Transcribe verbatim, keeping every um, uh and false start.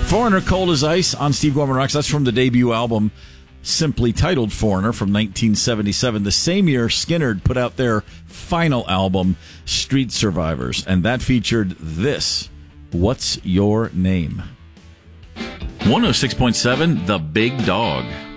Foreigner, Cold as Ice on Steve Gorman Rocks. That's from the debut album, simply titled Foreigner, from nineteen seventy-seven. The same year, Skynyrd put out their final album, Street Survivors, and that featured this, What's Your Name? one oh six point seven, The Big Dog.